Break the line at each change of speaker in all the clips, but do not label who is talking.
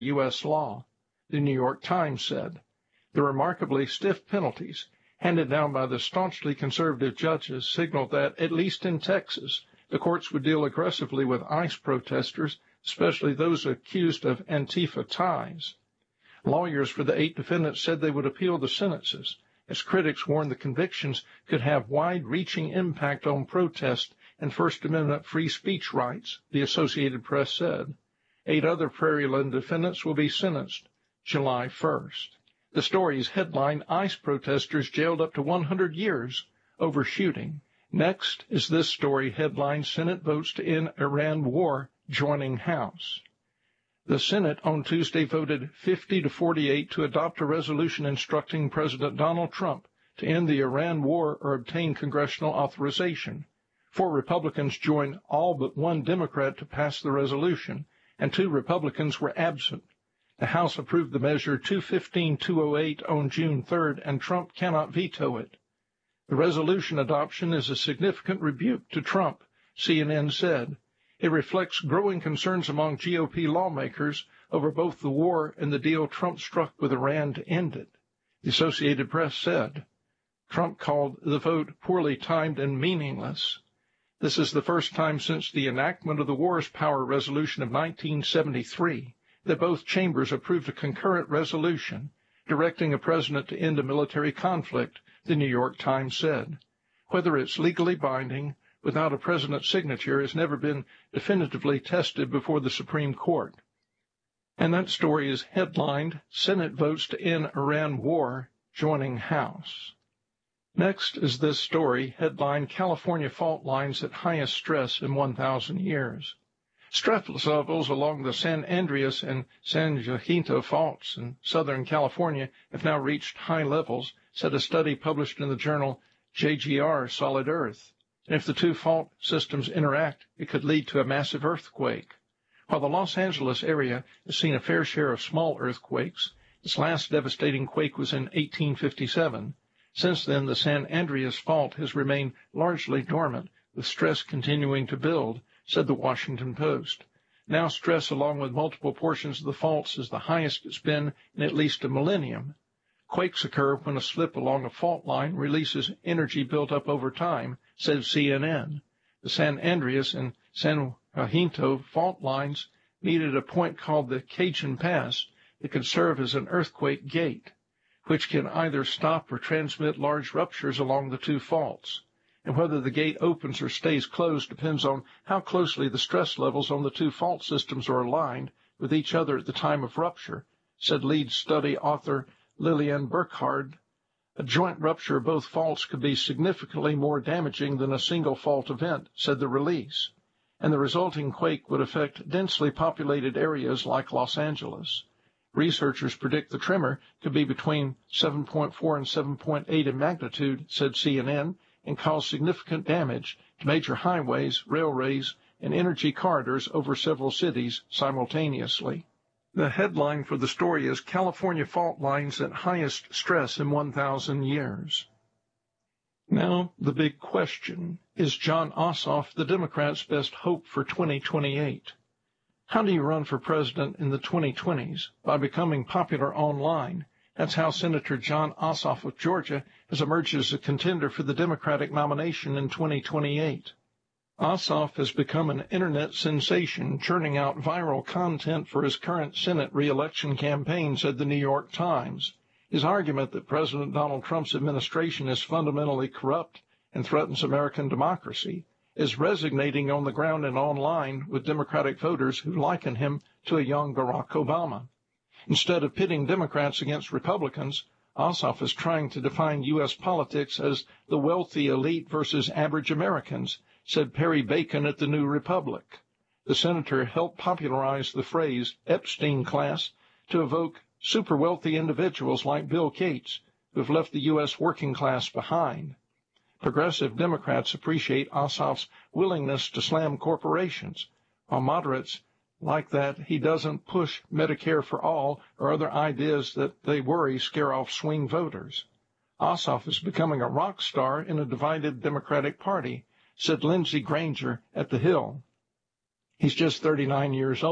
U.S. law, the New York Times said. The remarkably stiff penalties handed down by the staunchly conservative judges signaled that, at least in Texas, the courts would deal aggressively with ICE protesters, especially those accused of Antifa ties. Lawyers for the 8 defendants said they would appeal the sentences, as critics warned the convictions could have wide-reaching impact on protest and First Amendment free speech rights, the Associated Press said. 8 other Prairieland defendants will be sentenced July 1st. The story's headline, ICE protesters jailed up to 100 years over shooting. Next is this story headline, Senate votes to end Iran war, joining House. The Senate on Tuesday voted 50-48 to adopt a resolution instructing President Donald Trump to end the Iran war or obtain congressional authorization. 4 Republicans joined all but 1 Democrat to pass the resolution, and 2 Republicans were absent. The House approved the measure 215-208 on June 3rd, and Trump cannot veto it. The resolution adoption is a significant rebuke to Trump, CNN said. It reflects growing concerns among GOP lawmakers over both the war and the deal Trump struck with Iran to end it. The Associated Press said. Trump called the vote poorly timed and meaningless. This is the first time since the enactment of the Wars Power Resolution of 1973 that both chambers approved a concurrent resolution directing a president to end a military conflict, the New York Times said. Whether it's legally binding without a president's signature has never been definitively tested before the Supreme Court. And that story is headlined, Senate votes to end Iran war, joining House. Next is this story, headlined, California fault lines at highest stress in 1,000 years. Stress levels along the San Andreas and San Jacinto faults in Southern California have now reached high levels, said a study published in the journal JGR Solid Earth. And if the 2 fault systems interact, it could lead to a massive earthquake. While the Los Angeles area has seen a fair share of small earthquakes, its last devastating quake was in 1857. Since then, the San Andreas fault has remained largely dormant, with stress continuing to build, said the Washington Post. Now stress along with multiple portions of the faults is the highest it's been in at least a millennium. Quakes occur when a slip along a fault line releases energy built up over time, said CNN. The San Andreas and San Jacinto fault lines meet at a point called the Cajun Pass that can serve as an earthquake gate, which can either stop or transmit large ruptures along the 2 faults. And whether the gate opens or stays closed depends on how closely the stress levels on the 2 fault systems are aligned with each other at the time of rupture, said lead study author Lillian Burkhardt. A joint rupture of both faults could be significantly more damaging than a single fault event, said the release, and the resulting quake would affect densely populated areas like Los Angeles. Researchers predict the tremor could be between 7.4 and 7.8 in magnitude, said CNN, and cause significant damage to major highways, railways, and energy corridors over several cities simultaneously. The headline for the story is California fault lines at highest stress in 1,000 years. Now, the big question, is Jon Ossoff the Democrats' best hope for 2028? How do you run for president in the 2020s? By becoming popular online. That's how Senator Jon Ossoff of Georgia has emerged as a contender for the Democratic nomination in 2028. Ossoff has become an internet sensation, churning out viral content for his current Senate re-election campaign, said the New York Times. His argument that President Donald Trump's administration is fundamentally corrupt and threatens American democracy is resonating on the ground and online with Democratic voters who liken him to a young Barack Obama. Instead of pitting Democrats against Republicans, Ossoff is trying to define U.S. politics as the wealthy elite versus average Americans, said Perry Bacon at the New Republic. The senator helped popularize the phrase Epstein class to evoke super-wealthy individuals like Bill Gates, who have left the U.S. working class behind. Progressive Democrats appreciate Ossoff's willingness to slam corporations, while moderates like that he doesn't push Medicare for all or other ideas that they worry scare off swing voters. Ossoff is becoming a rock star in a divided Democratic Party, said Lindsey Granger at The Hill. He's just 39 years old,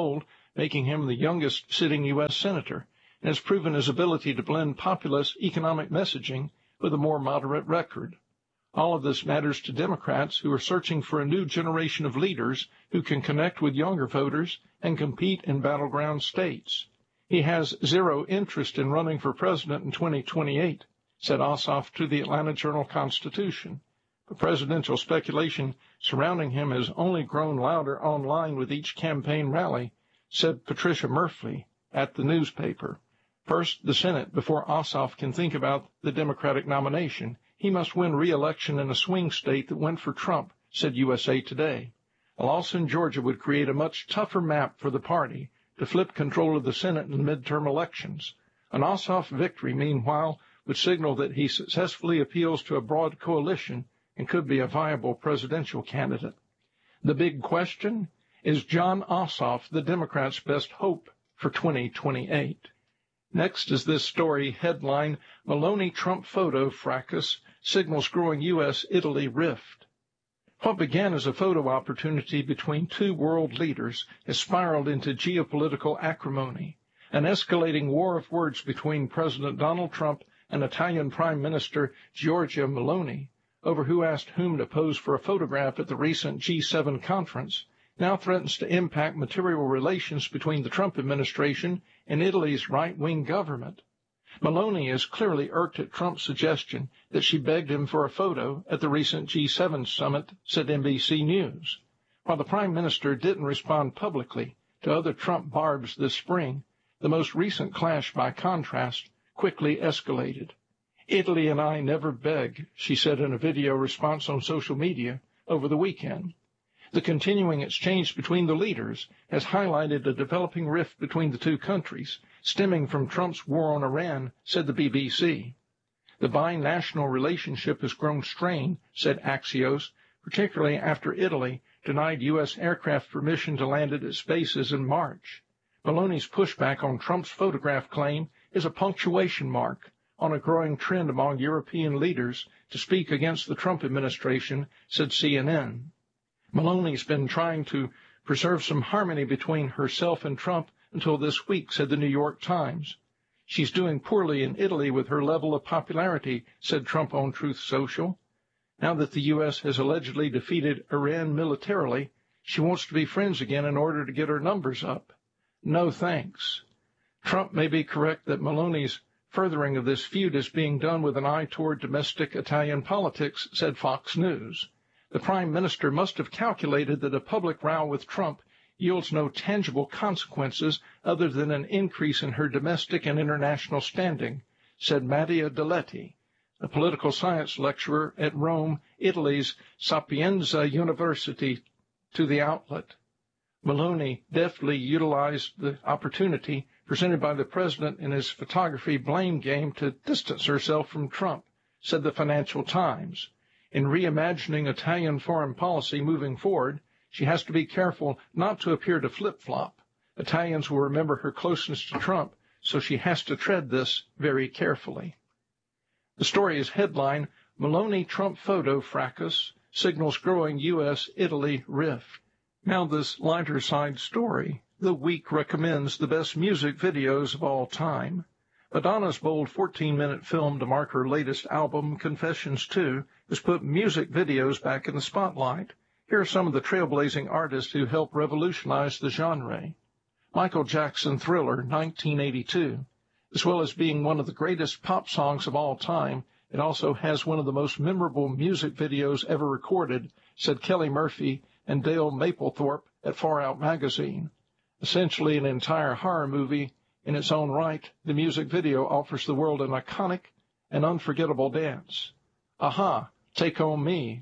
making him the youngest sitting U.S. senator, and has proven his ability to blend populist economic messaging with a more moderate record. All of this matters to Democrats who are searching for a new generation of leaders who can connect with younger voters and compete in battleground states. He has zero interest in running for president in 2028, said Ossoff to the Atlanta Journal-Constitution. The presidential speculation surrounding him has only grown louder online with each campaign rally, said Patricia Murphy at the newspaper. First, the Senate, before Ossoff can think about the Democratic nomination. He must win re-election in a swing state that went for Trump, said USA Today. A loss in Georgia would create a much tougher map for the party to flip control of the Senate in midterm elections. An Ossoff victory, meanwhile, would signal that he successfully appeals to a broad coalition and could be a viable presidential candidate. The big question, is Jon Ossoff the Democrats' best hope for 2028? Next is this story headline, Meloni-Trump photo fracas signals growing U.S.-Italy rift. What began as a photo opportunity between two world leaders has spiraled into geopolitical acrimony, an escalating war of words between President Donald Trump and Italian Prime Minister Giorgia Meloni over who asked whom to pose for a photograph at the recent G7 conference now threatens to impact material relations between the Trump administration and Italy's right-wing government. Meloni is clearly irked at Trump's suggestion that she begged him for a photo at the recent G7 summit, said NBC News. While the Prime Minister didn't respond publicly to other Trump barbs this spring, the most recent clash, by contrast, quickly escalated. Italy and I never beg, she said in a video response on social media over the weekend. The continuing exchange between the leaders has highlighted a developing rift between the two countries, stemming from Trump's war on Iran, said the BBC. The binational relationship has grown strained, said Axios, particularly after Italy denied U.S. aircraft permission to land at its bases in March. Meloni's pushback on Trump's photograph claim is a punctuation mark on a growing trend among European leaders to speak against the Trump administration, said CNN. Meloni's been trying to preserve some harmony between herself and Trump until this week, said the New York Times. She's doing poorly in Italy with her level of popularity, said Trump on Truth Social. Now that the U.S. has allegedly defeated Iran militarily, she wants to be friends again in order to get her numbers up. No thanks. Trump may be correct that Meloni's furthering of this feud is being done with an eye toward domestic Italian politics, said Fox News. The Prime Minister must have calculated that a public row with Trump yields no tangible consequences other than an increase in her domestic and international standing, said Mattia Deletti, a political science lecturer at Rome, Italy's Sapienza University, to the outlet. Meloni deftly utilized the opportunity presented by the president in his photography blame game to distance herself from Trump, said the Financial Times. In reimagining Italian foreign policy moving forward, she has to be careful not to appear to flip-flop. Italians will remember her closeness to Trump, so she has to tread this very carefully. The story is headline, Meloni-Trump photo fracas signals growing U.S.-Italy rift. Now this lighter side story. The Week recommends the best music videos of all time. Madonna's bold 14-minute film to mark her latest album, Confessions 2, has put music videos back in the spotlight. Here are some of the trailblazing artists who helped revolutionize the genre. Michael Jackson Thriller, 1982. As well as being one of the greatest pop songs of all time, it also has one of the most memorable music videos ever recorded, said Kelly Murphy and Dale Mapplethorpe at Far Out magazine. Essentially an entire horror movie in its own right, the music video offers the world an iconic and unforgettable dance. Aha, Take On Me,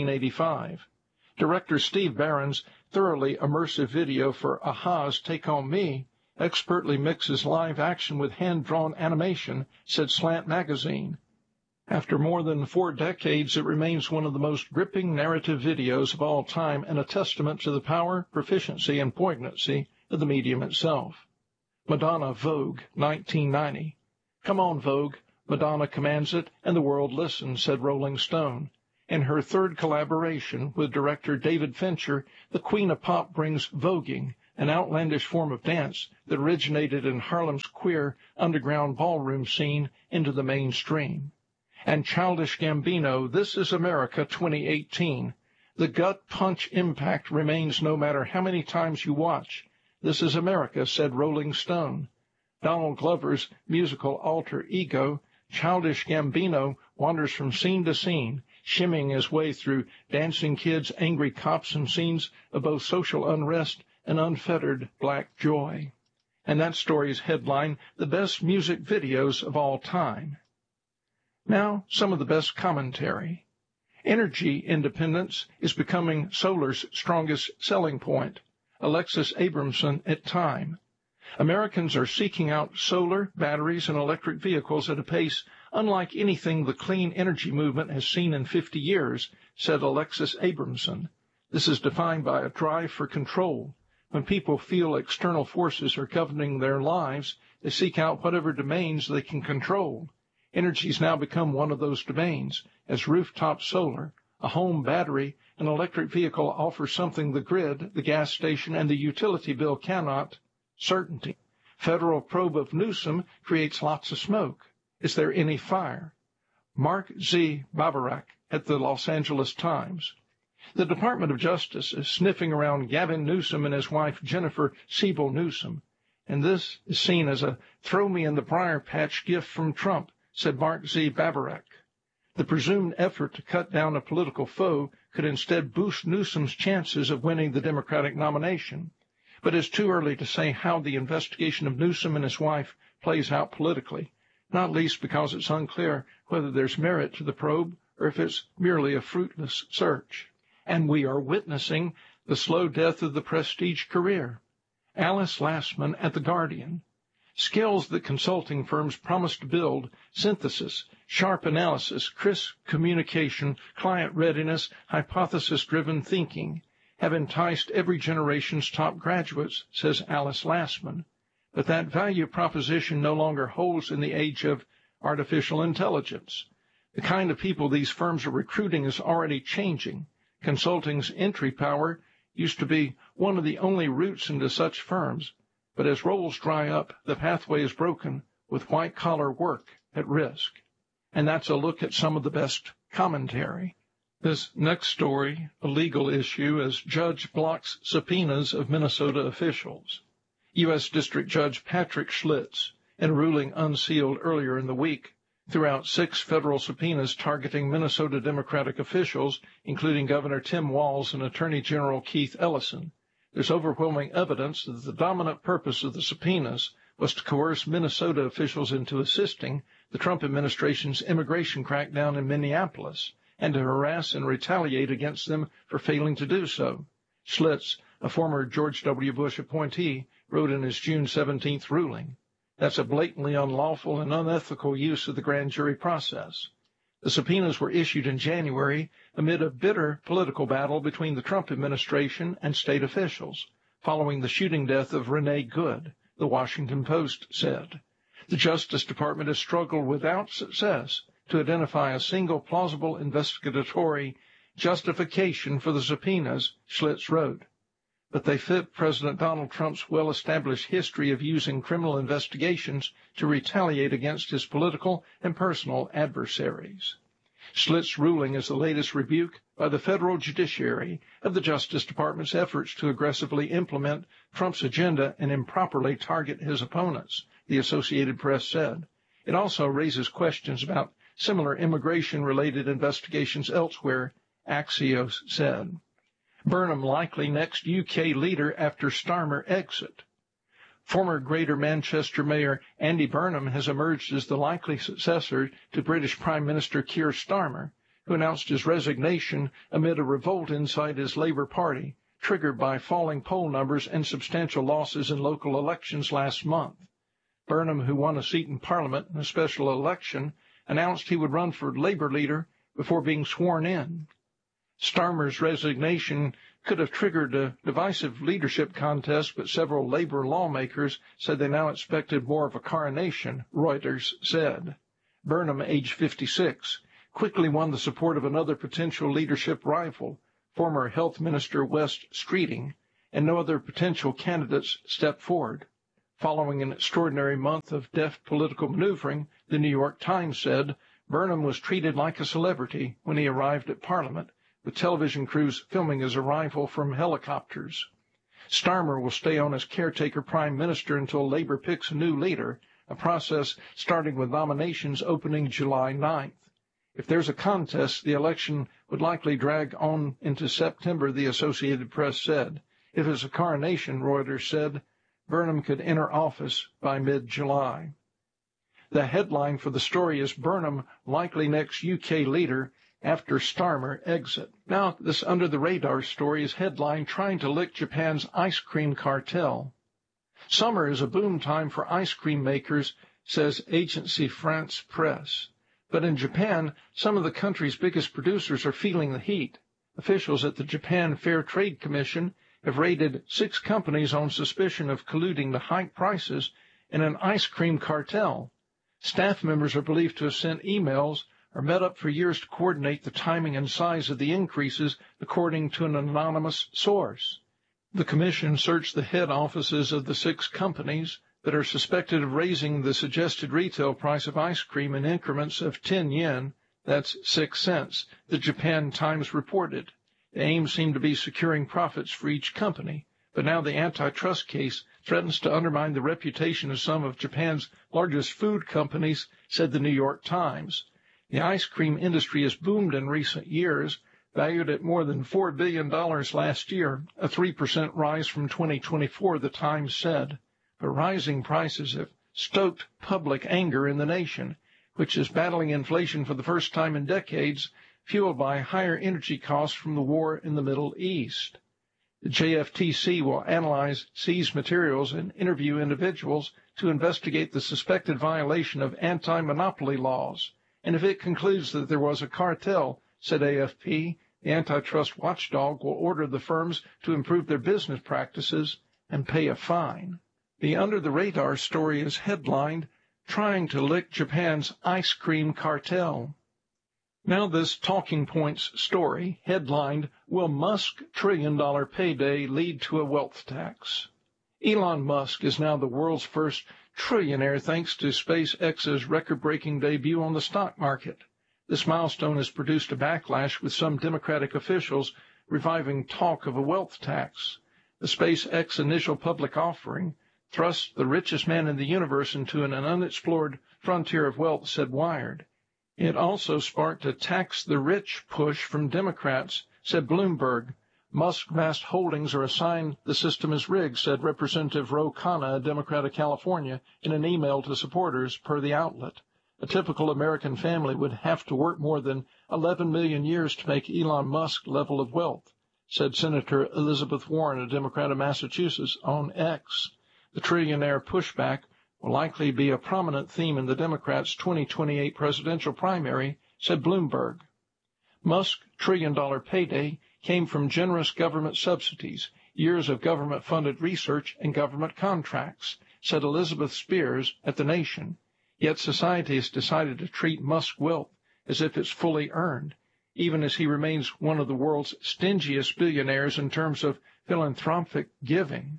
1985. Director Steve Barron's thoroughly immersive video for Aha's Take On Me expertly mixes live action with hand-drawn animation, said Slant magazine. After more than 4 decades, it remains one of the most gripping narrative videos of all time and a testament to the power, proficiency, and poignancy of the medium itself. Madonna Vogue, 1990. Come on, Vogue, Madonna commands it, and the world listens, said Rolling Stone. In her third collaboration with director David Fincher, the Queen of Pop brings voguing, an outlandish form of dance that originated in Harlem's queer underground ballroom scene, into the mainstream. And Childish Gambino, This Is America 2018. The gut punch impact remains no matter how many times you watch. This is America, said Rolling Stone. Donald Glover's musical alter ego, Childish Gambino, wanders from scene to scene, shimmying his way through dancing kids, angry cops, and scenes of both social unrest and unfettered black joy. And that story's headline, The Best Music Videos of All Time. Now, some of the best commentary. Energy independence is becoming solar's strongest selling point. Alexis Abramson at Time. Americans are seeking out solar, batteries, and electric vehicles at a pace unlike anything the clean energy movement has seen in 50 years, said Alexis Abramson. This is defined by a drive for control. When people feel external forces are governing their lives, they seek out whatever domains they can control. Energy's now become one of those domains, as rooftop solar, a home battery, an electric vehicle offer something the grid, the gas station, and the utility bill cannot: certainty. Federal probe of Newsom creates lots of smoke. Is there any fire? Mark Z. Bavarak at the Los Angeles Times. The Department of Justice is sniffing around Gavin Newsom and his wife Jennifer Siebel Newsom, and this is seen as a throw-me-in-the-briar-patch gift from Trump, said Mark Z. Bavarak. The presumed effort to cut down a political foe could instead boost Newsom's chances of winning the Democratic nomination. But it's too early to say how the investigation of Newsom and his wife plays out politically, not least because it's unclear whether there's merit to the probe or if it's merely a fruitless search. And we are witnessing the slow death of the prestige career. Alice Lastman at The Guardian. Skills that consulting firms promise to build: synthesis, sharp analysis, crisp communication, client readiness, hypothesis-driven thinking, have enticed every generation's top graduates, says Alice Lastman. But that value proposition no longer holds in the age of artificial intelligence. The kind of people these firms are recruiting is already changing. Consulting's entry power used to be one of the only routes into such firms, but as roles dry up, the pathway is broken, with white-collar work at risk. And that's a look at some of the best commentary. This next story, a legal issue, as judge blocks subpoenas of Minnesota officials. U.S. District Judge Patrick Schlitz, in a ruling unsealed earlier in the week, threw out 6 federal subpoenas targeting Minnesota Democratic officials, including Governor Tim Walz and Attorney General Keith Ellison. There's overwhelming evidence that the dominant purpose of the subpoenas was to coerce Minnesota officials into assisting the Trump administration's immigration crackdown in Minneapolis and to harass and retaliate against them for failing to do so. Schlitz, a former George W. Bush appointee, wrote in his June 17th ruling, "That's a blatantly unlawful and unethical use of the grand jury process." The subpoenas were issued in January amid a bitter political battle between the Trump administration and state officials, following the shooting death of Renee Good, the Washington Post said. The Justice Department has struggled without success to identify a single plausible investigatory justification for the subpoenas, Schlitz wrote. But they fit President Donald Trump's well-established history of using criminal investigations to retaliate against his political and personal adversaries. Schlitz's ruling is the latest rebuke by the federal judiciary of the Justice Department's efforts to aggressively implement Trump's agenda and improperly target his opponents, the Associated Press said. It also raises questions about similar immigration-related investigations elsewhere, Axios said. Burnham likely next UK leader after Starmer exit. Former Greater Manchester Mayor Andy Burnham has emerged as the likely successor to British Prime Minister Keir Starmer, who announced his resignation amid a revolt inside his Labour Party, triggered by falling poll numbers and substantial losses in local elections last month. Burnham, who won a seat in Parliament in a special election, announced he would run for Labour leader before being sworn in. Starmer's resignation could have triggered a divisive leadership contest, but several Labour lawmakers said they now expected more of a coronation, Reuters said. Burnham, age 56, quickly won the support of another potential leadership rival, former Health Minister Wes Streeting, and no other potential candidates stepped forward. Following an extraordinary month of deft political maneuvering, the New York Times said Burnham was treated like a celebrity when he arrived at Parliament, with television crews filming his arrival from helicopters. Starmer will stay on as caretaker prime minister until Labor picks a new leader, a process starting with nominations opening July 9th. If there's a contest, the election would likely drag on into September, the Associated Press said. If it's a coronation, Reuters said, Burnham could enter office by mid-July. The headline for the story is Burnham likely next UK leader after Starmer exit. Now, this under-the-radar story is headlined Trying to Lick Japan's Ice Cream Cartel. Summer is a boom time for ice cream makers, says Agence France Presse. But in Japan, some of the country's biggest producers are feeling the heat. Officials at the Japan Fair Trade Commission have raided 6 companies on suspicion of colluding to hike prices in an ice cream cartel. Staff members are believed to have sent emails or met up for years to coordinate the timing and size of the increases, according to an anonymous source. The commission searched the head offices of the 6 companies that are suspected of raising the suggested retail price of ice cream in increments of 10 yen, that's 6 cents, the Japan Times reported. The aim seemed to be securing profits for each company, but now the antitrust case threatens to undermine the reputation of some of Japan's largest food companies, said the New York Times. The ice cream industry has boomed in recent years, valued at more than $4 billion last year, a 3% rise from 2024, the Times said. But rising prices have stoked public anger in the nation, which is battling inflation for the first time in decades, fueled by higher energy costs from the war in the Middle East. The JFTC will analyze seized materials and interview individuals to investigate the suspected violation of anti-monopoly laws. And if it concludes that there was a cartel, said AFP, the antitrust watchdog will order the firms to improve their business practices and pay a fine. The under-the-radar story is headlined, Trying to Lick Japan's Ice Cream Cartel. Now this Talking Points story, headlined, Will Musk trillion-dollar payday lead to a wealth tax? Elon Musk is now the world's first trillionaire thanks to SpaceX's record-breaking debut on the stock market. This milestone has produced a backlash with some Democratic officials reviving talk of a wealth tax. The SpaceX initial public offering thrust the richest man in the universe into an unexplored frontier of wealth, said Wired. It also sparked a tax the rich push from Democrats, said Bloomberg. Musk's vast holdings are a sign the system is rigged, said Representative Ro Khanna, a Democrat of California, in an email to supporters, per the outlet. A typical American family would have to work more than 11 million years to make Elon Musk's level of wealth, said Senator Elizabeth Warren, a Democrat of Massachusetts, on X. The trillionaire pushback will likely be a prominent theme in the Democrats' 2028 presidential primary, said Bloomberg. Musk's trillion-dollar payday came from generous government subsidies, years of government-funded research, and government contracts, said Elizabeth Spears at The Nation. Yet society has decided to treat Musk's wealth as if it's fully earned, even as he remains one of the world's stingiest billionaires in terms of philanthropic giving.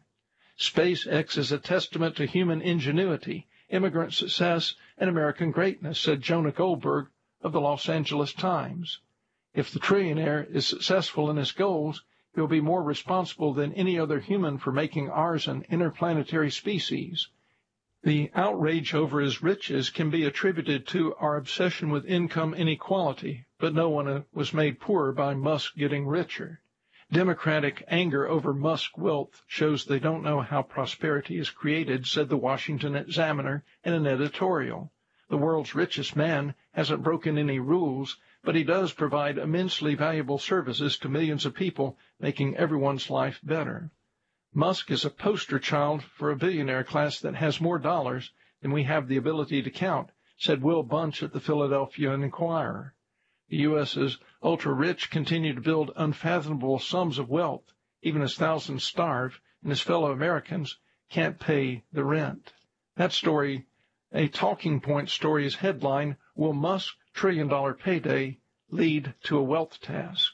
SpaceX is a testament to human ingenuity, immigrant success, and American greatness, said Jonah Goldberg of the Los Angeles Times. If the trillionaire is successful in his goals, he'll be more responsible than any other human for making ours an interplanetary species. The outrage over his riches can be attributed to our obsession with income inequality, but no one was made poorer by Musk getting richer. Democratic anger over Musk's wealth shows they don't know how prosperity is created, said the Washington Examiner in an editorial. The world's richest man hasn't broken any rules, but he does provide immensely valuable services to millions of people, making everyone's life better. Musk is a poster child for a billionaire class that has more dollars than we have the ability to count, said Will Bunch at the Philadelphia Inquirer. The U.S.'s ultra-rich continue to build unfathomable sums of wealth, even as thousands starve and his fellow Americans can't pay the rent. That story, a talking point story, is headline, Will Musk trillion-dollar payday lead to a wealth tax?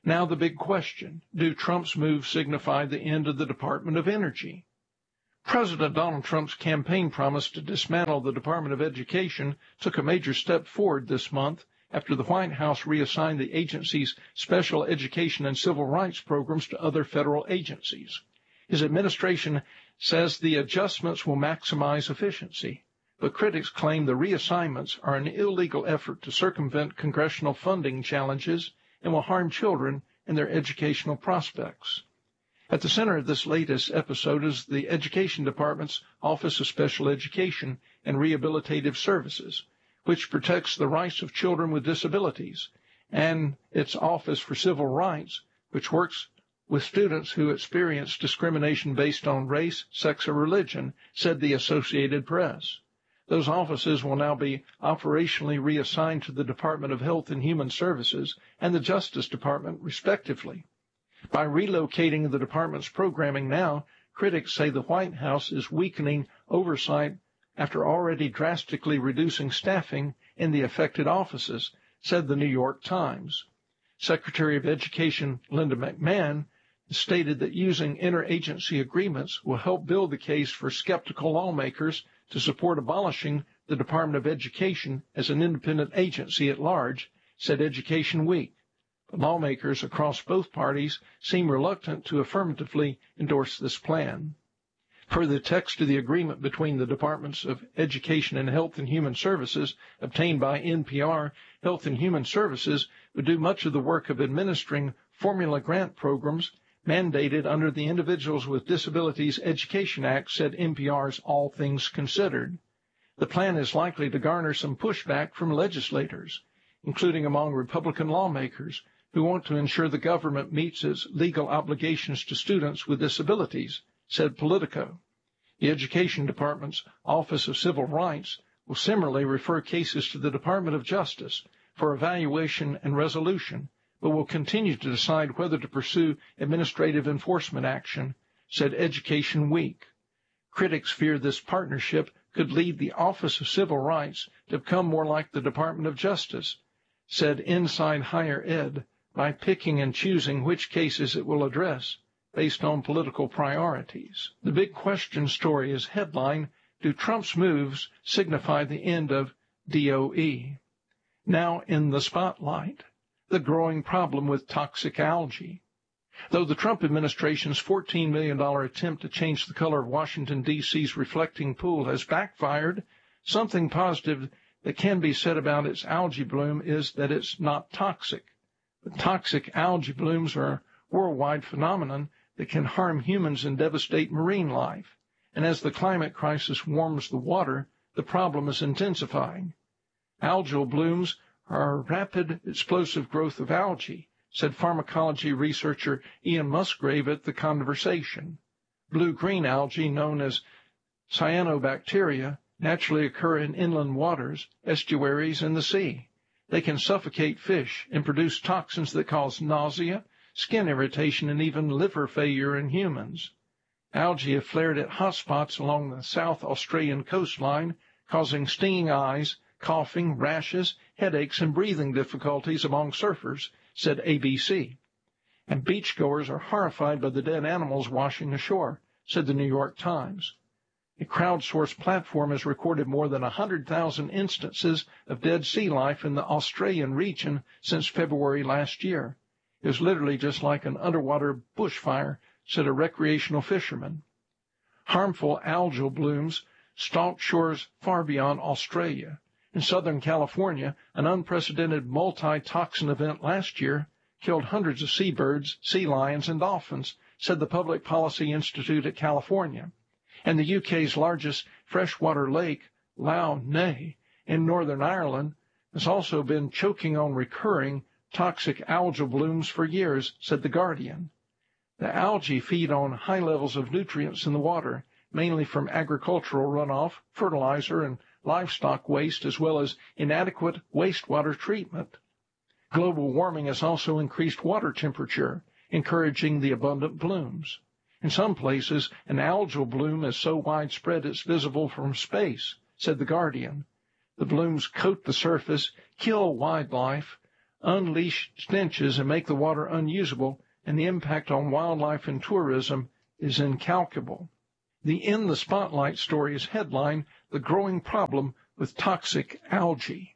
Now the big question, do Trump's moves signify the end of the Department of Energy? President Donald Trump's campaign promise to dismantle the Department of Education took a major step forward this month after the White House reassigned the agency's special education and civil rights programs to other federal agencies. His administration says the adjustments will maximize efficiency, but critics claim the reassignments are an illegal effort to circumvent congressional funding challenges and will harm children and their educational prospects. At the center of this latest episode is the Education Department's Office of Special Education and Rehabilitative Services, which protects the rights of children with disabilities, and its Office for Civil Rights, which works with students who experience discrimination based on race, sex, or religion, said the Associated Press. Those offices will now be operationally reassigned to the Department of Health and Human Services and the Justice Department, respectively. By relocating the department's programming now, critics say the White House is weakening oversight after already drastically reducing staffing in the affected offices, said the New York Times. Secretary of Education Linda McMahon stated that using interagency agreements will help build the case for skeptical lawmakers to support abolishing the Department of Education as an independent agency at large, said Education Week. But lawmakers across both parties seem reluctant to affirmatively endorse this plan. Per the text of the agreement between the Departments of Education and Health and Human Services obtained by NPR, Health and Human Services would do much of the work of administering formula grant programs mandated under the Individuals with Disabilities Education Act, said NPR's All Things Considered. The plan is likely to garner some pushback from legislators, including among Republican lawmakers, who want to ensure the government meets its legal obligations to students with disabilities, said Politico. The Education Department's Office of Civil Rights will similarly refer cases to the Department of Justice for evaluation and resolution, but will continue to decide whether to pursue administrative enforcement action, said Education Week. Critics fear this partnership could lead the Office of Civil Rights to become more like the Department of Justice, said Inside Higher Ed, by picking and choosing which cases it will address based on political priorities. The big question story is headlined, do Trump's moves signify the end of DOE? Now in the spotlight, the growing problem with toxic algae. Though the Trump administration's $14 million attempt to change the color of Washington, D.C.'s reflecting pool has backfired, something positive that can be said about its algae bloom is that it's not toxic. But toxic algae blooms are a worldwide phenomenon that can harm humans and devastate marine life. And as the climate crisis warms the water, the problem is intensifying. Algal blooms are a rapid, explosive growth of algae, said pharmacology researcher Ian Musgrave at The Conversation. Blue-green algae, known as cyanobacteria, naturally occur in inland waters, estuaries, and the sea. They can suffocate fish and produce toxins that cause nausea, skin irritation, and even liver failure in humans. Algae have flared at hotspots along the South Australian coastline, causing stinging eyes, coughing, rashes, headaches, and breathing difficulties among surfers, said ABC. And beachgoers are horrified by the dead animals washing ashore, said the New York Times. A crowdsourced platform has recorded more than 100,000 instances of dead sea life in the Australian region since February last year. It was literally just like an underwater bushfire, said a recreational fisherman. Harmful algal blooms stalk shores far beyond Australia. In Southern California, an unprecedented multi-toxin event last year killed hundreds of seabirds, sea lions, and dolphins, said the Public Policy Institute at California. And the UK's largest freshwater lake, Lough Neagh, in Northern Ireland, has also been choking on recurring toxic algal blooms for years, said The Guardian. The algae feed on high levels of nutrients in the water, mainly from agricultural runoff, fertilizer, and livestock waste, as well as inadequate wastewater treatment. Global warming has also increased water temperature, encouraging the abundant blooms. In some places, an algal bloom is so widespread it's visible from space, said The Guardian. The blooms coat the surface, kill wildlife, unleash stenches and make the water unusable, and the impact on wildlife and tourism is incalculable. The In the Spotlight story is headlined, "The Growing Problem with Toxic Algae."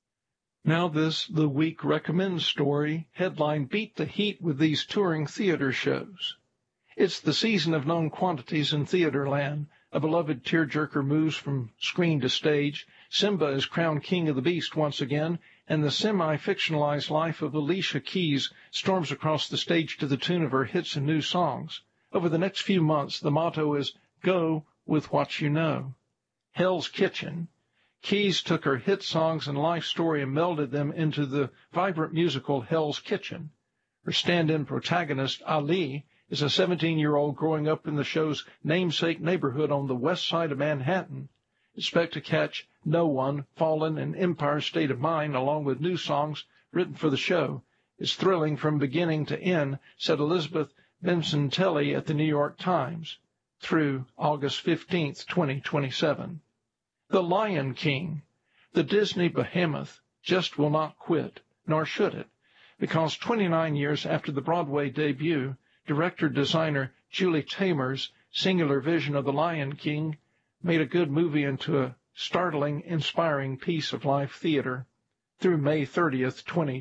Now this The Week Recommends story, headline, "Beat the Heat with These Touring Theater Shows." It's the season of known quantities in theater land. A beloved tearjerker moves from screen to stage. Simba is crowned king of the beast once again, and the semi-fictionalized life of Alicia Keys storms across the stage to the tune of her hits and new songs. Over the next few months, the motto is "Go with what you know." Hell's Kitchen. Keys took her hit songs and life story and melded them into the vibrant musical Hell's Kitchen. Her stand-in protagonist, Ali, is a 17-year-old growing up in the show's namesake neighborhood on the west side of Manhattan. Expect to catch No One, Fallen, and Empire State of Mind, along with new songs written for the show. It's thrilling from beginning to end, said Elizabeth Vincentelli at the New York Times, through August 15th, 2027. The Lion King. The Disney behemoth just will not quit, nor should it, because 29 years after the Broadway debut, director-designer Julie Taymor's singular vision of The Lion King made a good movie into a startling, inspiring piece of live theater through May 30th,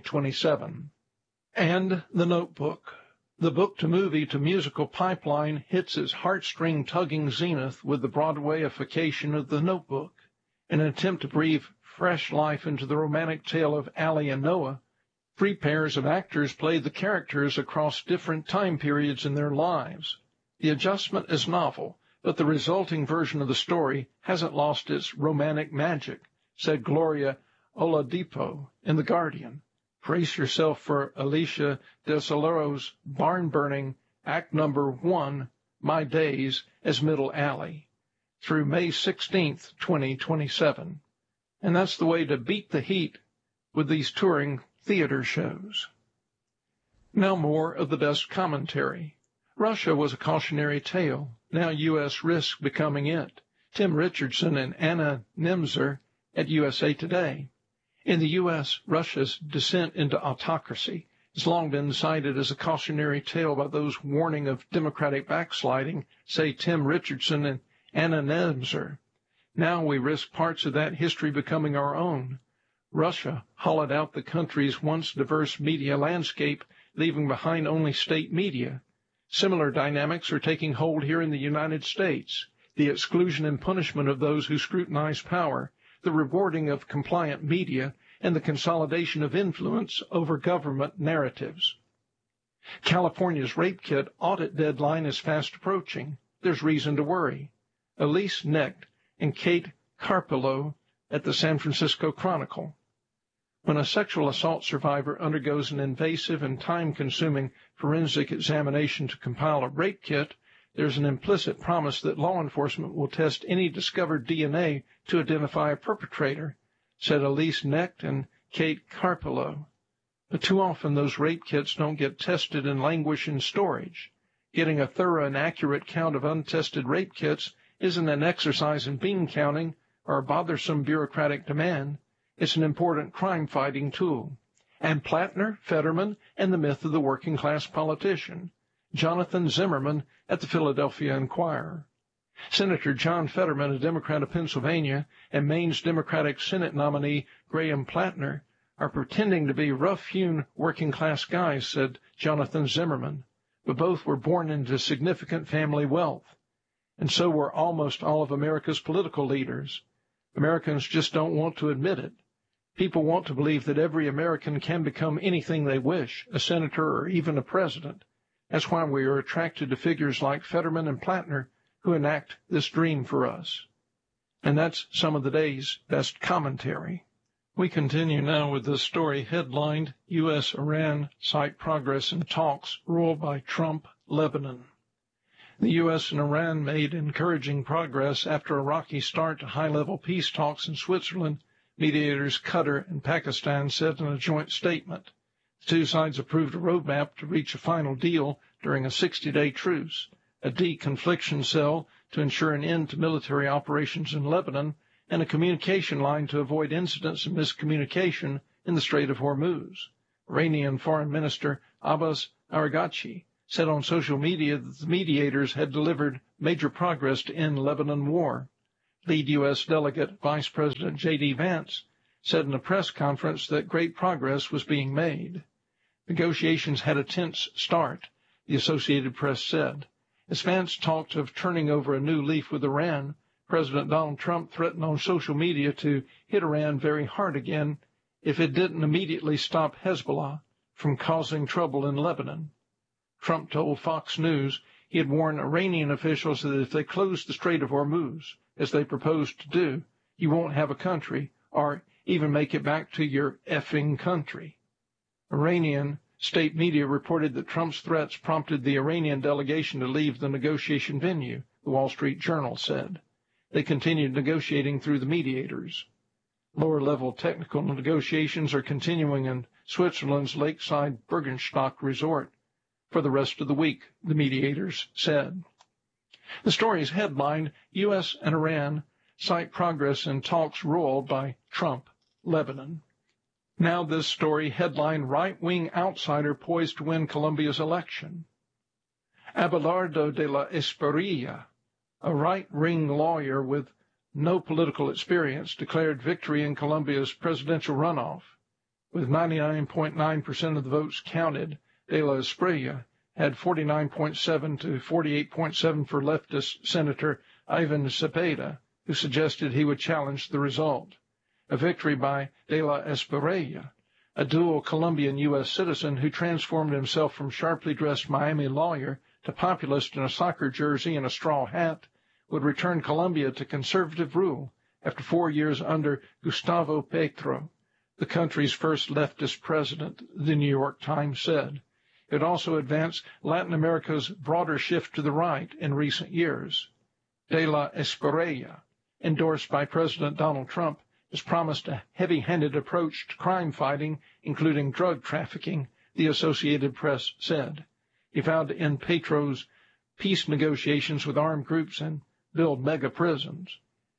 2027. And The Notebook. The book-to-movie-to-musical pipeline hits its heartstring-tugging zenith with the Broadwayification of The Notebook. In an attempt to breathe fresh life into the romantic tale of Allie and Noah, 3 pairs of actors played the characters across different time periods in their lives. The adjustment is novel, but the resulting version of the story hasn't lost its romantic magic, said Gloria Oladipo in The Guardian. Brace yourself for Alicia Desiloro's barn-burning Act No. 1, My Days, as Middle Alley, through May 16th, 2027. And that's the way to beat the heat with these touring theater shows. Now more of the best commentary. Russia was a cautionary tale. Now U.S. risks becoming it. Tim Richardson and Anna Nemser at USA Today. In the U.S., Russia's descent into autocracy has long been cited as a cautionary tale by those warning of democratic backsliding, say Tim Richardson and Anna Nemser. Now we risk parts of that history becoming our own. Russia hollowed out the country's once diverse media landscape, leaving behind only state media. Similar dynamics are taking hold here in the United States. The exclusion and punishment of those who scrutinize power, the rewarding of compliant media, and the consolidation of influence over government narratives. California's rape kit audit deadline is fast approaching. There's reason to worry. Elise Knecht and Kate Carpillo at the San Francisco Chronicle. When a sexual assault survivor undergoes an invasive and time-consuming forensic examination to compile a rape kit, there's an implicit promise that law enforcement will test any discovered DNA to identify a perpetrator, said Elise Knecht and Kate Carpillo. But too often those rape kits don't get tested and languish in storage. Getting a thorough and accurate count of untested rape kits isn't an exercise in bean counting or a bothersome bureaucratic demand. It's an important crime-fighting tool. And Plattner, Fetterman, and the myth of the working-class politician. Jonathan Zimmerman at the Philadelphia Inquirer. Senator John Fetterman, a Democrat of Pennsylvania, and Maine's Democratic Senate nominee Graham Plattner are pretending to be rough-hewn working-class guys, said Jonathan Zimmerman, but both were born into significant family wealth. And so were almost all of America's political leaders. Americans just don't want to admit it. People want to believe that every American can become anything they wish, a senator or even a president. That's why we are attracted to figures like Fetterman and Plattner, who enact this dream for us. And that's some of the day's best commentary. We continue now with this story headlined, U.S.-Iran Cite Progress in Talks Ruled by Trump, Lebanon. The U.S. and Iran made encouraging progress after a rocky start to high-level peace talks in Switzerland, mediators Qatar and Pakistan said in a joint statement. The two sides approved a roadmap to reach a final deal during a 60-day truce, a de-confliction cell to ensure an end to military operations in Lebanon, and a communication line to avoid incidents of miscommunication in the Strait of Hormuz. Iranian Foreign Minister Abbas Araghchi said on social media that the mediators had delivered major progress to end Lebanon war. Lead U.S. Delegate Vice President J.D. Vance said in a press conference that great progress was being made. Negotiations had a tense start, the Associated Press said. As Vance talked of turning over a new leaf with Iran, President Donald Trump threatened on social media to hit Iran very hard again if it didn't immediately stop Hezbollah from causing trouble in Lebanon. Trump told Fox News he had warned Iranian officials that if they close the Strait of Hormuz, as they proposed to do, you won't have a country or even make it back to your effing country. Iranian state media reported that Trump's threats prompted the Iranian delegation to leave the negotiation venue, the Wall Street Journal said. They continued negotiating through the mediators. Lower-level technical negotiations are continuing in Switzerland's lakeside Bergenstock resort for the rest of the week, the mediators said. The story is headlined, U.S. and Iran cite progress in talks roiled by Trump, Lebanon. Now this story headlined, right-wing outsider poised to win Colombia's election. Abelardo de la Espriella, a right-wing lawyer with no political experience, declared victory in Colombia's presidential runoff. With 99.9% of the votes counted, de la Espriella had 49.7 to 48.7 for leftist Senator Ivan Cepeda, who suggested he would challenge the result. A victory by de la Espriella, a dual Colombian U.S. citizen who transformed himself from sharply dressed Miami lawyer to populist in a soccer jersey and a straw hat, would return Colombia to conservative rule after 4 years under Gustavo Petro, the country's first leftist president, the New York Times said. It also advanced Latin America's broader shift to the right in recent years. De la Espriella, endorsed by President Donald Trump, has promised a heavy-handed approach to crime fighting, including drug trafficking, the Associated Press said. He vowed to end Petro's peace negotiations with armed groups and build mega prisons.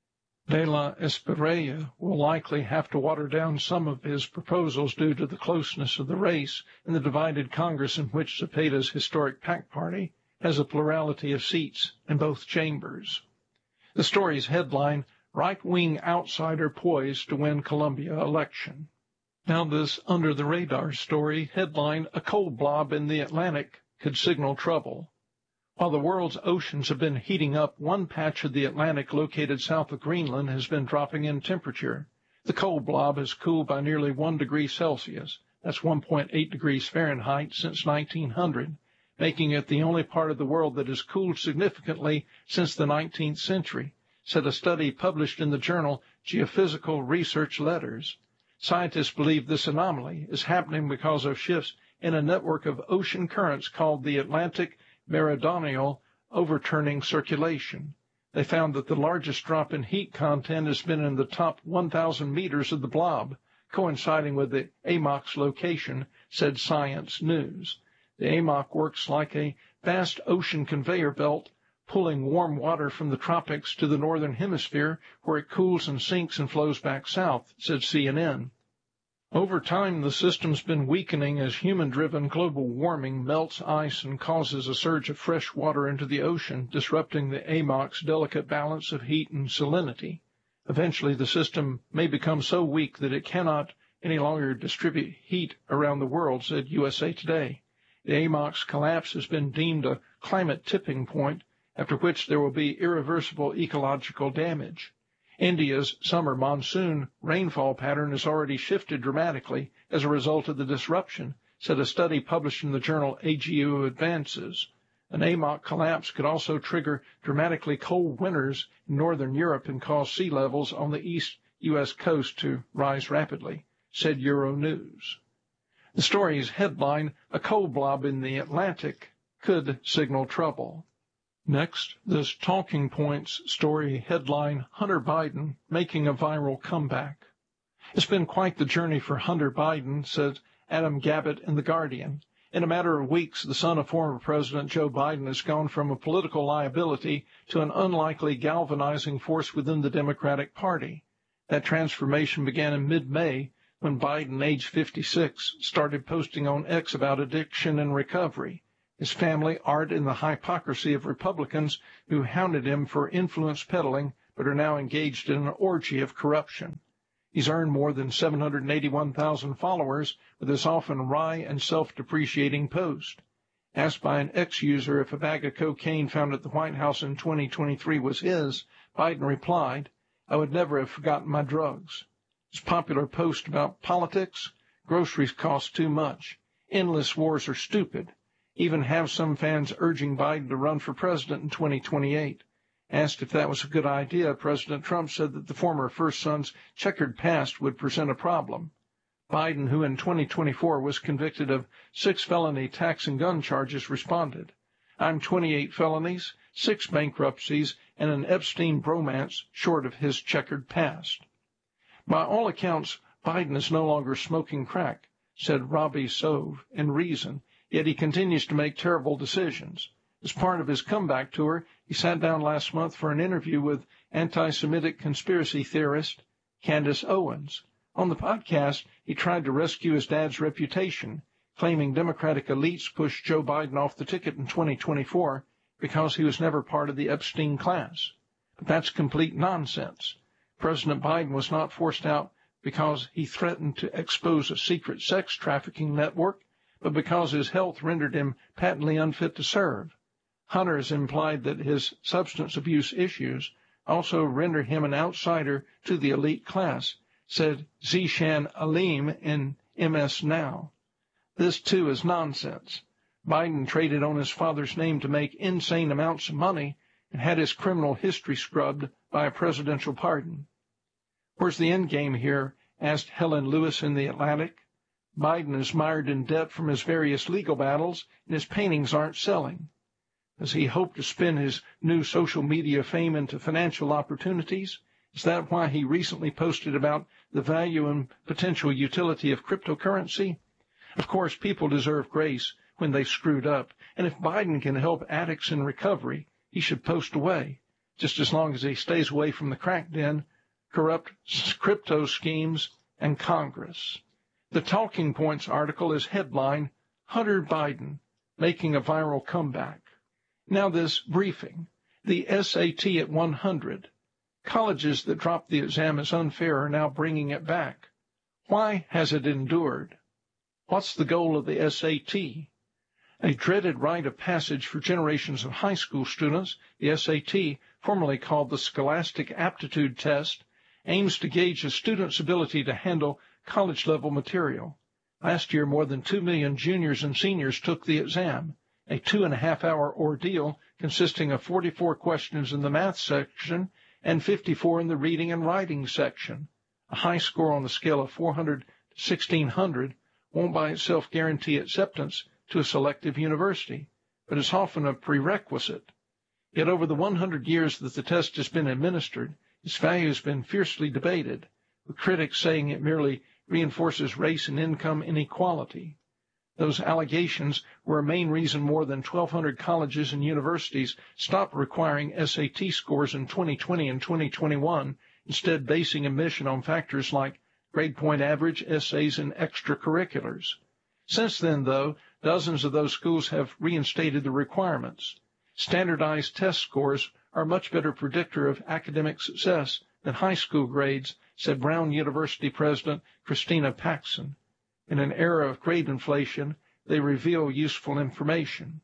De la Espriella will likely have to water down some of his proposals due to the closeness of the race in the divided Congress in which Cepeda's historic PAC party has a plurality of seats in both chambers. The story's headline, right-wing outsider poised to win Colombia election. Now this under-the-radar story, headline, a cold blob in the Atlantic could signal trouble. While the world's oceans have been heating up, one patch of the Atlantic located south of Greenland has been dropping in temperature. The cold blob has cooled by nearly 1 degree Celsius, that's 1.8 degrees Fahrenheit, since 1900, making it the only part of the world that has cooled significantly since the 19th century, said a study published in the journal Geophysical Research Letters. Scientists believe this anomaly is happening because of shifts in a network of ocean currents called the Atlantic Meridional Overturning Circulation. They found that the largest drop in heat content has been in the top 1,000 meters of the blob, coinciding with the AMOC's location, said Science News. The AMOC works like a vast ocean conveyor belt, pulling warm water from the tropics to the northern hemisphere, where it cools and sinks and flows back south, said CNN. Over time, the system's been weakening as human-driven global warming melts ice and causes a surge of fresh water into the ocean, disrupting the AMOC's delicate balance of heat and salinity. Eventually, the system may become so weak that it cannot any longer distribute heat around the world, said USA Today. The AMOC's collapse has been deemed a climate tipping point, after which there will be irreversible ecological damage. India's summer monsoon rainfall pattern has already shifted dramatically as a result of the disruption, said a study published in the journal AGU Advances. An AMOC collapse could also trigger dramatically cold winters in northern Europe and cause sea levels on the east U.S. coast to rise rapidly, said Euronews. The story's headline, a cold blob in the Atlantic could signal trouble. Next, this Talking Points story headline, Hunter Biden making a viral comeback. It's been quite the journey for Hunter Biden, said Adam Gabbett in The Guardian. In a matter of weeks, the son of former President Joe Biden has gone from a political liability to an unlikely galvanizing force within the Democratic Party. That transformation began in mid-May, when Biden, age 56, started posting on X about addiction and recovery. His family art in the hypocrisy of Republicans who hounded him for influence peddling but are now engaged in an orgy of corruption. He's earned more than 781,000 followers with his often wry and self-depreciating post. Asked by an X-user if a bag of cocaine found at the White House in 2023 was his, Biden replied, "I would never have forgotten my drugs." His popular post about politics, groceries cost too much, endless wars are stupid, even have some fans urging Biden to run for president in 2028. Asked if that was a good idea, President Trump said that the former first son's checkered past would present a problem. Biden, who in 2024 was convicted of 6 felony tax and gun charges, responded, "I'm 28 felonies, 6 bankruptcies, and an Epstein bromance short of his checkered past." By all accounts, Biden is no longer smoking crack, said Robbie Sove in Reason, yet he continues to make terrible decisions. As part of his comeback tour, he sat down last month for an interview with anti-Semitic conspiracy theorist Candace Owens. On the podcast, he tried to rescue his dad's reputation, claiming Democratic elites pushed Joe Biden off the ticket in 2024 because he was never part of the Epstein class. But that's complete nonsense. President Biden was not forced out because he threatened to expose a secret sex trafficking network, but because his health rendered him patently unfit to serve. Hunter has implied that his substance abuse issues also render him an outsider to the elite class, said Zishan Alim in MS Now. This, too, is nonsense. Biden traded on his father's name to make insane amounts of money and had his criminal history scrubbed by a presidential pardon. Where's the end game here? Asked Helen Lewis in The Atlantic. Biden is mired in debt from his various legal battles, and his paintings aren't selling. Does he hope to spin his new social media fame into financial opportunities? Is that why he recently posted about the value and potential utility of cryptocurrency? Of course, people deserve grace when they screwed up, and if Biden can help addicts in recovery, he should post away, just as long as he stays away from the crack den, corrupt crypto schemes, and Congress. The Talking Points article is headlined, Hunter Biden, Making a Viral Comeback. Now this briefing. The SAT at 100. Colleges that dropped the exam as unfair are now bringing it back. Why has it endured? What's the goal of the SAT? A dreaded rite of passage for generations of high school students, the SAT, formerly called the Scholastic Aptitude Test, aims to gauge a student's ability to handle college-level material. Last year, more than 2 million juniors and seniors took the exam, a 2.5-hour ordeal consisting of 44 questions in the math section and 54 in the reading and writing section. A high score on the scale of 400 to 1,600 won't by itself guarantee acceptance to a selective university, but it's often a prerequisite. Yet over the 100 years that the test has been administered, its value has been fiercely debated, with critics saying it merely reinforces race and income inequality. Those allegations were a main reason more than 1,200 colleges and universities stopped requiring SAT scores in 2020 and 2021, instead basing admission on factors like grade point average, essays, and extracurriculars. Since then, though, dozens of those schools have reinstated the requirements. Standardized test scores are a much better predictor of academic success than high school grades, said Brown University President Christina Paxson. In an era of grade inflation, they reveal useful information.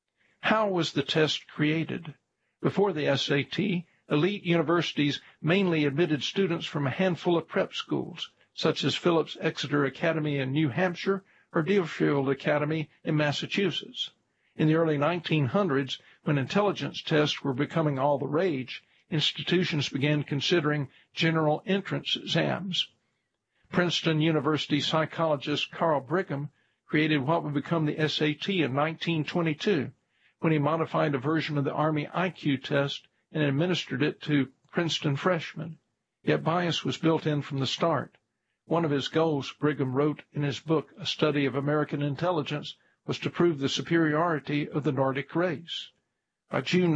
How was the test created? Before the SAT, elite universities mainly admitted students from a handful of prep schools, such as Phillips Exeter Academy in New Hampshire or Deerfield Academy in Massachusetts. In the early 1900s, when intelligence tests were becoming all the rage, institutions began considering general entrance exams. Princeton University psychologist Carl Brigham created what would become the SAT in 1922, when he modified a version of the Army IQ test and administered it to Princeton freshmen. Yet bias was built in from the start. One of his goals, Brigham wrote in his book, A Study of American Intelligence, was to prove the superiority of the Nordic race. By June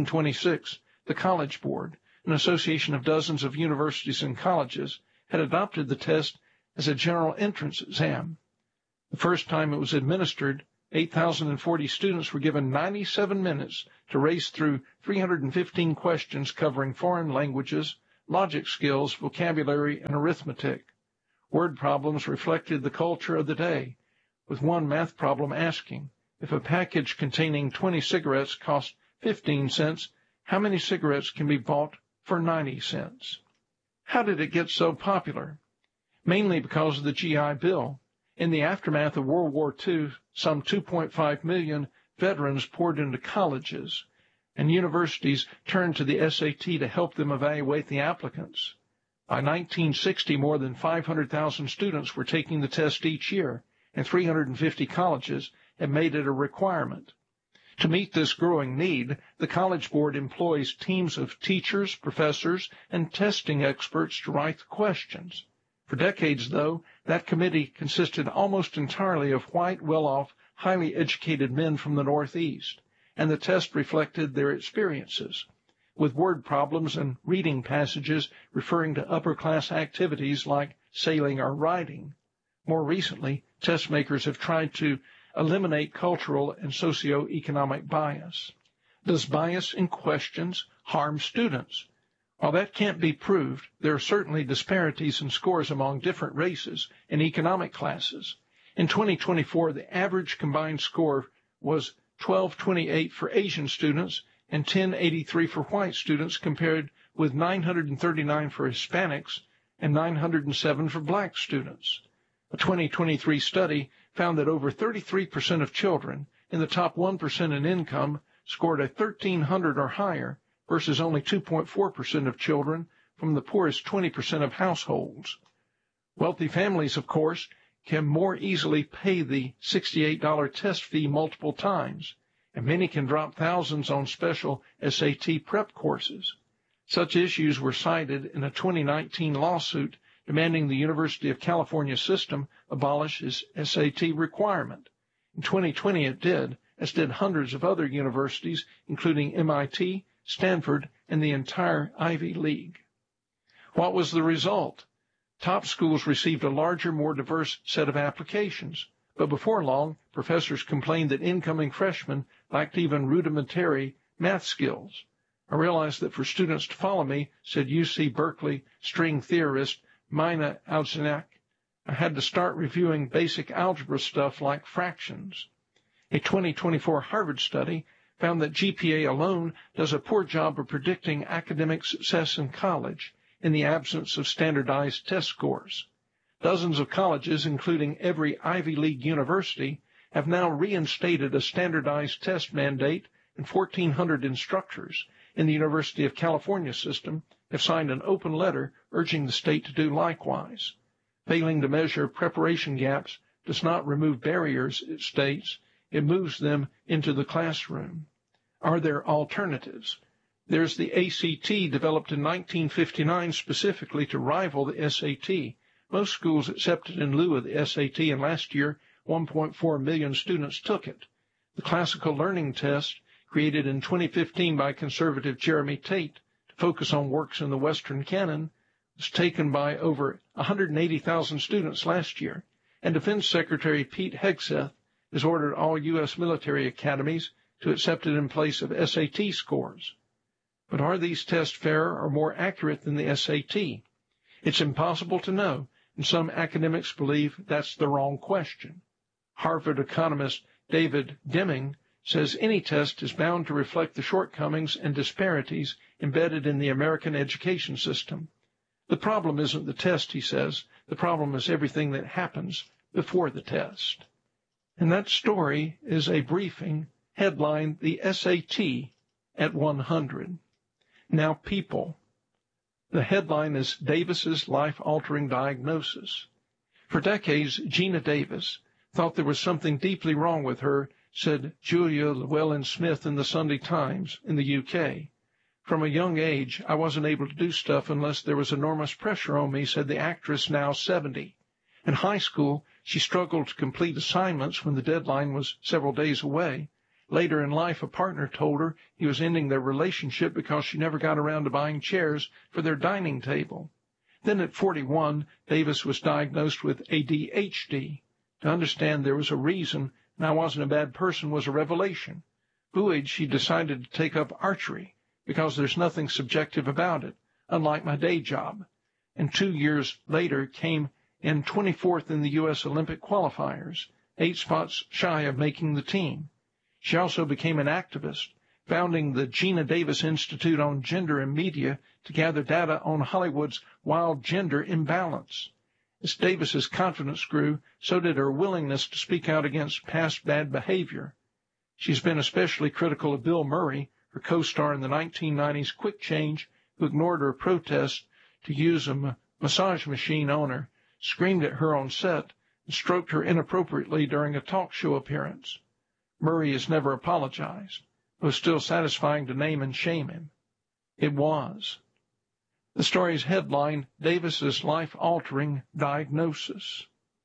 1926, the College Board, an association of dozens of universities and colleges, had adopted the test as a general entrance exam. The first time it was administered, 8,040 students were given 97 minutes to race through 315 questions covering foreign languages, logic skills, vocabulary, and arithmetic. Word problems reflected the culture of the day, with one math problem asking, if a package containing 20 cigarettes cost 15 cents, how many cigarettes can be bought for 90 cents? How did it get so popular? Mainly because of the GI Bill. In the aftermath of World War II, some 2.5 million veterans poured into colleges, and universities turned to the SAT to help them evaluate the applicants. By 1960, more than 500,000 students were taking the test each year, and 350 colleges had made it a requirement. To meet this growing need, the College Board employs teams of teachers, professors, and testing experts to write the questions. For decades, though, that committee consisted almost entirely of white, well-off, highly educated men from the Northeast, and the test reflected their experiences, with word problems and reading passages referring to upper-class activities like sailing or riding. More recently, test makers have tried to eliminate cultural and socioeconomic bias. Does bias in questions harm students? While that can't be proved, there are certainly disparities in scores among different races and economic classes. In 2024, the average combined score was 1228 for Asian students and 1083 for white students, compared with 939 for Hispanics and 907 for black students. A 2023 study found that over 33% of children in the top 1% in income scored a 1,300 or higher, versus only 2.4% of children from the poorest 20% of households. Wealthy families, of course, can more easily pay the $68 test fee multiple times, and many can drop thousands on special SAT prep courses. Such issues were cited in a 2019 lawsuit demanding the University of California system abolish its SAT requirement. In 2020 it did, as did hundreds of other universities, including MIT, Stanford, and the entire Ivy League. What was the result? Top schools received a larger, more diverse set of applications, but before long, professors complained that incoming freshmen lacked even rudimentary math skills. I realized that for students to follow me, said UC Berkeley string theorist Mina Alzanak, I had to start reviewing basic algebra stuff like fractions. A 2024 Harvard study found that GPA alone does a poor job of predicting academic success in college in the absence of standardized test scores. Dozens of colleges, including every Ivy League university, have now reinstated a standardized test mandate, and 1,400 instructors in the University of California system have signed an open letter urging the state to do likewise. Failing to measure preparation gaps does not remove barriers, it states. It moves them into the classroom. Are there alternatives? There's the ACT, developed in 1959 specifically to rival the SAT. Most schools accepted in lieu of the SAT, and last year 1.4 million students took it. The classical learning test, created in 2015 by conservative Jeremy Tate to focus on works in the Western canon, was taken by over 180,000 students last year, and Defense Secretary Pete Hegseth has ordered all U.S. military academies to accept it in place of SAT scores. But are these tests fairer or more accurate than the SAT? It's impossible to know, and some academics believe that's the wrong question. Harvard economist David Deming says any test is bound to reflect the shortcomings and disparities embedded in the American education system. The problem isn't the test, he says. The problem is everything that happens before the test. And that story is a briefing headlined The SAT at 100. Now, people. The headline is Davis's life-altering diagnosis. For decades, Gina Davis thought there was something deeply wrong with her, said Julia Llewellyn-Smith in the Sunday Times in the UK. From a young age, I wasn't able to do stuff unless there was enormous pressure on me, said the actress, now 70. In high school, she struggled to complete assignments when the deadline was several days away. Later in life, a partner told her he was ending their relationship because she never got around to buying chairs for their dining table. Then at 41, Davis was diagnosed with ADHD. To understand there was a reason and I wasn't a bad person was a revelation. Buoyed, she decided to take up archery because there's nothing subjective about it, unlike my day job. And 2 years later came in 24th in the U.S. Olympic qualifiers, 8 spots shy of making the team. She also became an activist, founding the Gina Davis Institute on Gender and Media to gather data on Hollywood's wild gender imbalance. As Davis's confidence grew, so did her willingness to speak out against past bad behavior. She's been especially critical of Bill Murray, her co-star in the 1990s Quick Change, who ignored her protest to use a massage machine on her, screamed at her on set, and stroked her inappropriately during a talk show appearance. Murray has never apologized. It was still satisfying to name and shame him. It was. The story's headline, Davis's life-altering diagnosis.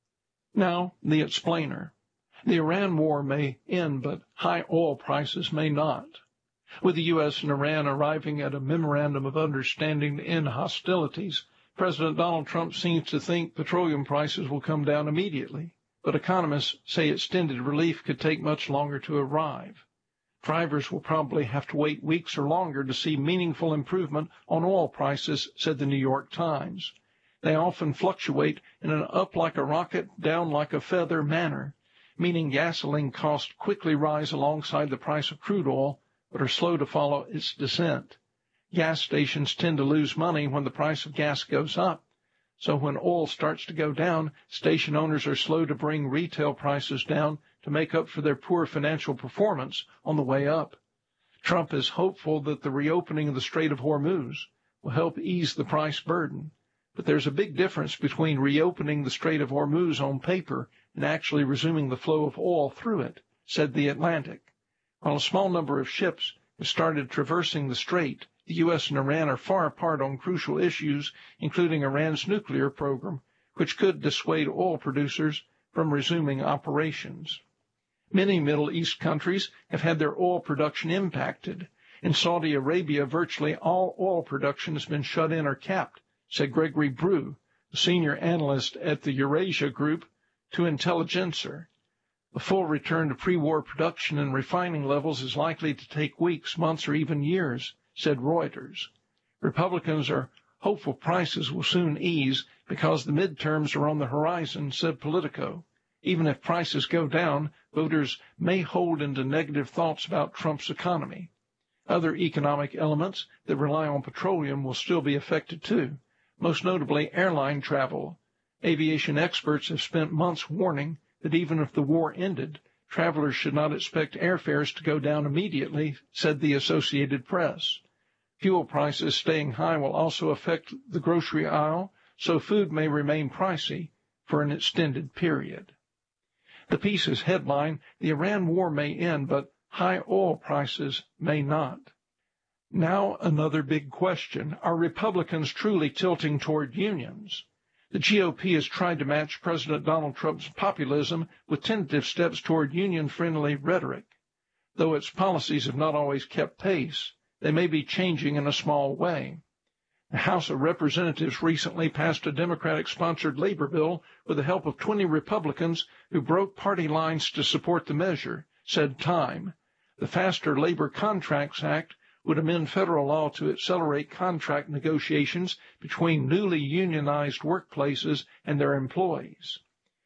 Now, the explainer. The Iran war may end, but high oil prices may not. With the U.S. and Iran arriving at a memorandum of understanding to end hostilities, President Donald Trump seems to think petroleum prices will come down immediately, but economists say extended relief could take much longer to arrive. Drivers will probably have to wait weeks or longer to see meaningful improvement on oil prices, said the New York Times. They often fluctuate in an up like a rocket, down like a feather manner, meaning gasoline costs quickly rise alongside the price of crude oil, but are slow to follow its descent. Gas stations tend to lose money when the price of gas goes up, so when oil starts to go down, station owners are slow to bring retail prices down to make up for their poor financial performance on the way up. Trump is hopeful that the reopening of the Strait of Hormuz will help ease the price burden, but there's a big difference between reopening the Strait of Hormuz on paper and actually resuming the flow of oil through it, said The Atlantic. While a small number of ships have started traversing the strait, the U.S. and Iran are far apart on crucial issues, including Iran's nuclear program, which could dissuade oil producers from resuming operations. Many Middle East countries have had their oil production impacted. In Saudi Arabia, virtually all oil production has been shut in or capped, said Gregory Brew, a senior analyst at the Eurasia Group, to Intelligencer. The full return to pre-war production and refining levels is likely to take weeks, months, or even years, said Reuters. Republicans are hopeful prices will soon ease because the midterms are on the horizon, said Politico. Even if prices go down, voters may hold into negative thoughts about Trump's economy. Other economic elements that rely on petroleum will still be affected too, most notably airline travel. Aviation experts have spent months warning that even if the war ended, travelers should not expect airfares to go down immediately, said the Associated Press. Fuel prices staying high will also affect the grocery aisle, so food may remain pricey for an extended period. The piece's headline, The Iran War May End, but High Oil Prices May Not. Now another big question. Are Republicans truly tilting toward unions? The GOP has tried to match President Donald Trump's populism with tentative steps toward union-friendly rhetoric. Though its policies have not always kept pace, they may be changing in a small way. The House of Representatives recently passed a Democratic-sponsored labor bill with the help of 20 Republicans who broke party lines to support the measure, said Time. The Faster Labor Contracts Act would amend federal law to accelerate contract negotiations between newly unionized workplaces and their employees.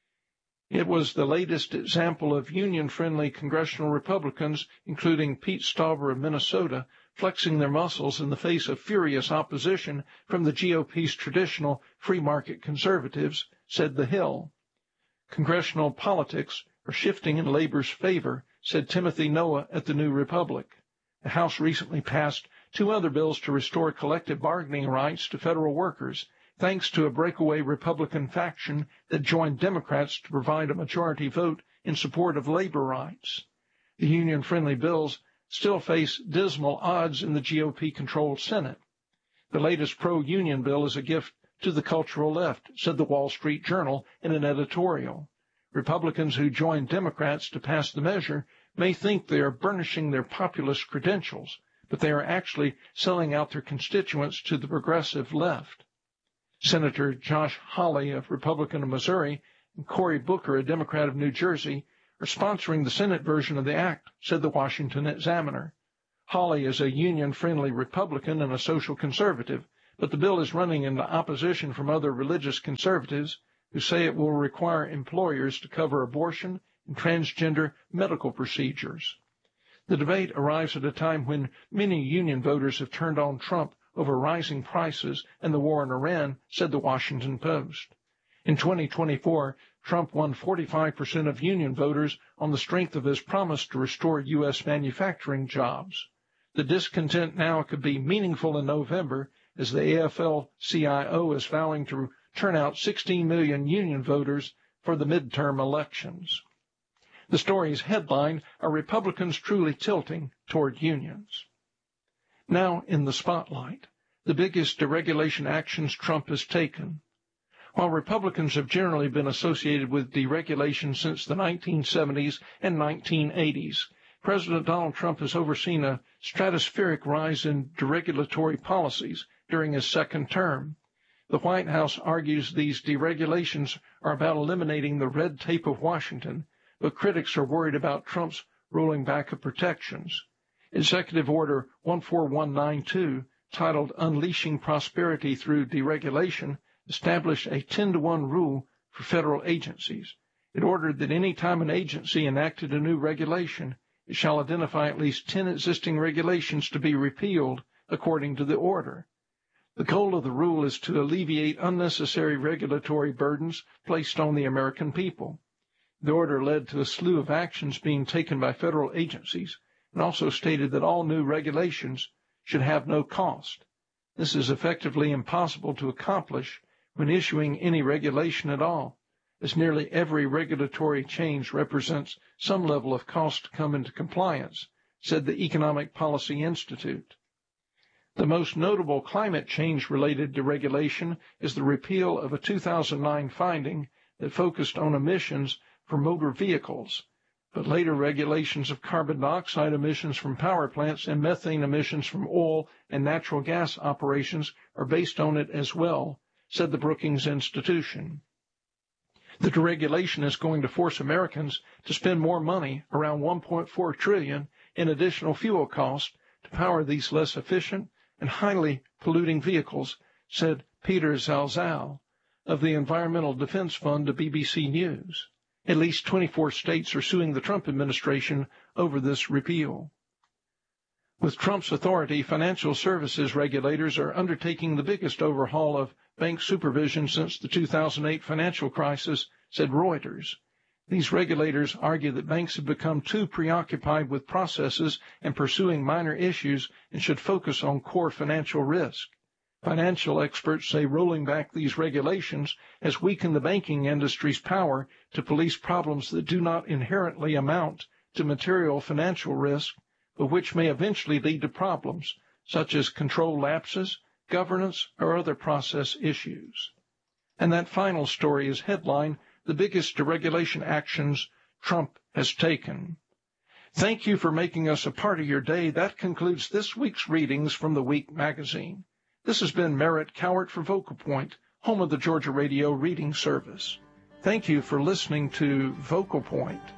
It was the latest example of union-friendly congressional Republicans, including Pete Stauber of Minnesota, flexing their muscles in the face of furious opposition from the GOP's traditional free-market conservatives, said The Hill. Congressional politics are shifting in labor's favor, said Timothy Noah at the New Republic. The House recently passed 2 other bills to restore collective bargaining rights to federal workers, thanks to a breakaway Republican faction that joined Democrats to provide a majority vote in support of labor rights. The union-friendly bills still face dismal odds in the GOP-controlled Senate. The latest pro-union bill is a gift to the cultural left, said the Wall Street Journal in an editorial. Republicans who joined Democrats to pass the measure may think they are burnishing their populist credentials, but they are actually selling out their constituents to the progressive left. Senator Josh Hawley, a Republican of Missouri, and Cory Booker, a Democrat of New Jersey, are sponsoring the Senate version of the act, said the Washington Examiner. Hawley is a union-friendly Republican and a social conservative, but the bill is running into opposition from other religious conservatives who say it will require employers to cover abortion and transgender medical procedures. The debate arrives at a time when many union voters have turned on Trump over rising prices and the war in Iran, said the Washington Post. In 2024, Trump won 45% of union voters on the strength of his promise to restore U.S. manufacturing jobs. The discontent now could be meaningful in November, as the AFL-CIO is vowing to turn out 16 million union voters for the midterm elections. The story's headline, Are Republicans Truly Tilting Toward Unions? Now in the spotlight, the biggest deregulation actions Trump has taken. While Republicans have generally been associated with deregulation since the 1970s and 1980s, President Donald Trump has overseen a stratospheric rise in deregulatory policies during his second term. The White House argues these deregulations are about eliminating the red tape of Washington, but critics are worried about Trump's rolling back of protections. Executive Order 14192, titled Unleashing Prosperity Through Deregulation, established a 10-to-1 rule for federal agencies. It ordered that any time an agency enacted a new regulation, it shall identify at least 10 existing regulations to be repealed according to the order. The goal of the rule is to alleviate unnecessary regulatory burdens placed on the American people. The order led to a slew of actions being taken by federal agencies, and also stated that all new regulations should have no cost. This is effectively impossible to accomplish when issuing any regulation at all, as nearly every regulatory change represents some level of cost to come into compliance, said the Economic Policy Institute. The most notable climate change-related deregulation is the repeal of a 2009 finding that focused on emissions for motor vehicles, but later regulations of carbon dioxide emissions from power plants and methane emissions from oil and natural gas operations are based on it as well, said the Brookings Institution. The deregulation is going to force Americans to spend more money, around $1.4 trillion, in additional fuel costs to power these less efficient and highly polluting vehicles, said Peter Zalzal of the Environmental Defense Fund to BBC News. At least 24 states are suing the Trump administration over this repeal. With Trump's authority, financial services regulators are undertaking the biggest overhaul of bank supervision since the 2008 financial crisis, said Reuters. These regulators argue that banks have become too preoccupied with processes and pursuing minor issues and should focus on core financial risk. Financial experts say rolling back these regulations has weakened the banking industry's power to police problems that do not inherently amount to material financial risk, but which may eventually lead to problems, such as control lapses, governance, or other process issues. And that final story is headline, The Biggest Deregulation Actions Trump Has Taken. Thank you for making us a part of your day. That concludes this week's readings from the Week magazine. This has been Merritt Cowart for Vocal Point, home of the Georgia Radio Reading Service. Thank you for listening to Vocal Point.